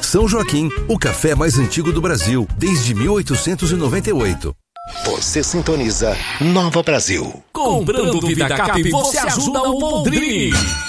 São Joaquim, o café mais antigo do Brasil, desde 1898. Você sintoniza Nova Brasil. Comprando Vidacap, você ajuda o Boldrin.